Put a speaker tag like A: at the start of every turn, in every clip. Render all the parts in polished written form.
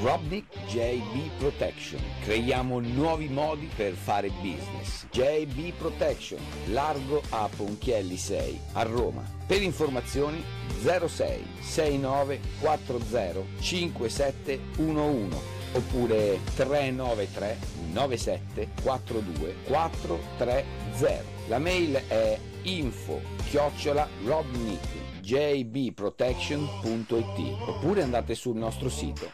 A: Robnik JB Protection. Creiamo nuovi modi per fare business. JB Protection, largo a Ponchielli 6 a Roma. Per informazioni 06 69 40 5711 oppure 393 97 42 430. La mail è info@robnikjbprotection.it oppure andate sul nostro sito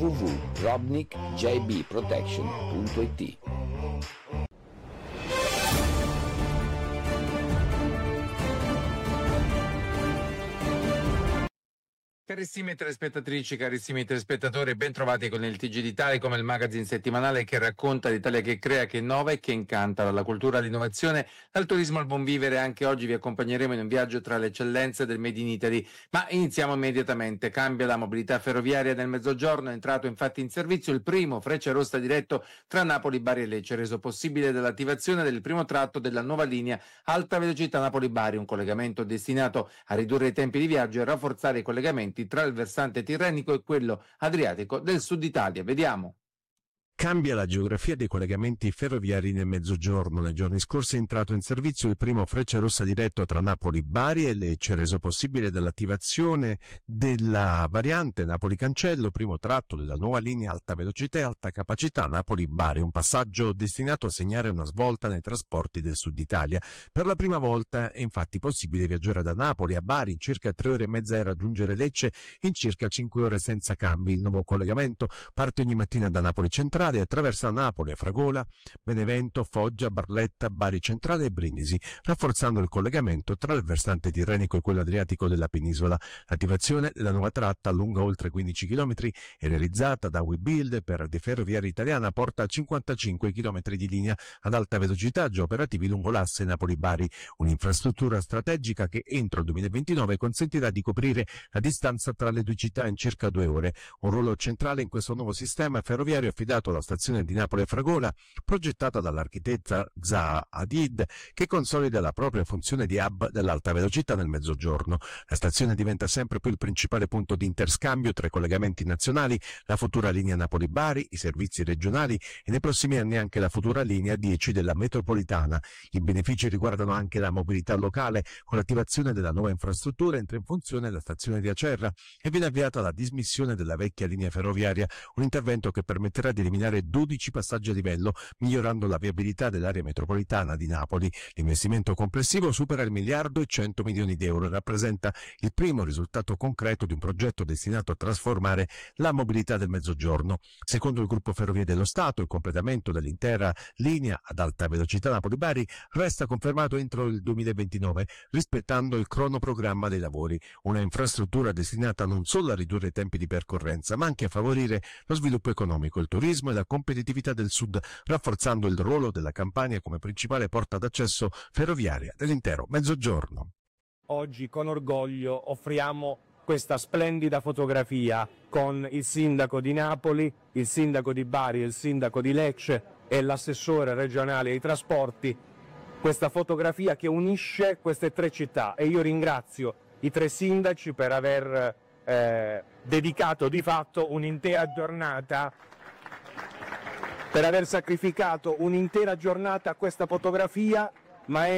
A: www.robnikjbprotection.it.
B: Carissime telespettatrici, carissimi telespettatori, ben trovati con il TG di Telecom, il magazine settimanale che racconta l'Italia che crea, che innova e che incanta, dalla cultura all'innovazione, dal turismo al buon vivere. Anche oggi vi accompagneremo in un viaggio tra le eccellenze del Made in Italy, ma iniziamo immediatamente. Cambia la mobilità ferroviaria nel Mezzogiorno, è entrato infatti in servizio il primo Frecciarossa diretto tra Napoli, Bari e Lecce, reso possibile dall'attivazione del primo tratto della nuova linea Alta Velocità Napoli-Bari, un collegamento destinato a ridurre i tempi di viaggio e rafforzare i collegamenti tra il versante tirrenico e quello adriatico del sud Italia. Vediamo.
C: Cambia la geografia dei collegamenti ferroviari nel Mezzogiorno. Nei giorni scorsi è entrato in servizio il primo Frecciarossa diretto tra Napoli, Bari e Lecce, reso possibile dall'attivazione della variante Napoli-Cancello, primo tratto della nuova linea Alta Velocità e Alta Capacità Napoli-Bari, un passaggio destinato a segnare una svolta nei trasporti del sud Italia. Per la prima volta è infatti possibile viaggiare da Napoli a Bari in circa 3 ore e mezza e raggiungere Lecce in circa 5 ore senza cambi. Il nuovo collegamento parte ogni mattina da Napoli Centrale e attraversa Napoli, Fragola, Benevento, Foggia, Barletta, Bari Centrale e Brindisi, rafforzando il collegamento tra il versante tirrenico e quello adriatico della penisola. L'attivazione della nuova tratta, lunga oltre 15 km e realizzata da Webuild per De Ferroviarie Italiana, porta a 55 km di linea ad alta velocità già operativi lungo l'asse Napoli-Bari, un'infrastruttura strategica che entro il 2029 consentirà di coprire la distanza tra le due città in circa 2 ore. Un ruolo centrale in questo nuovo sistema ferroviario affidato alla stazione di Napoli Fragola, progettata dall'architetta Zaha Hadid, che consolida la propria funzione di hub dell'alta velocità nel Mezzogiorno. La stazione diventa sempre più il principale punto di interscambio tra i collegamenti nazionali, la futura linea Napoli-Bari, i servizi regionali e nei prossimi anni anche la futura linea 10 della metropolitana. I benefici riguardano anche la mobilità locale. Con l'attivazione della nuova infrastruttura entra in funzione la stazione di Acerra e viene avviata la dismissione della vecchia linea ferroviaria, un intervento che permetterà di eliminare 12 passaggi a livello, migliorando la viabilità dell'area metropolitana di Napoli. L'investimento complessivo supera il 1.100 milioni di euro e rappresenta il primo risultato concreto di un progetto destinato a trasformare la mobilità del Mezzogiorno. Secondo il gruppo Ferrovie dello Stato, il completamento dell'intera linea ad alta velocità Napoli-Bari resta confermato entro il 2029, rispettando il cronoprogramma dei lavori, una infrastruttura destinata non solo a ridurre i tempi di percorrenza, ma anche a favorire lo sviluppo economico, il turismo e la competitività del Sud, rafforzando il ruolo della Campania come principale porta d'accesso ferroviaria dell'intero Mezzogiorno.
D: Oggi con orgoglio offriamo questa splendida fotografia con il sindaco di Napoli, il sindaco di Bari, il sindaco di Lecce e l'assessore regionale ai trasporti. Questa fotografia che unisce queste 3 città, e io ringrazio i 3 sindaci per aver dedicato di fatto un'intera giornata, per aver sacrificato un'intera giornata a questa fotografia, ma è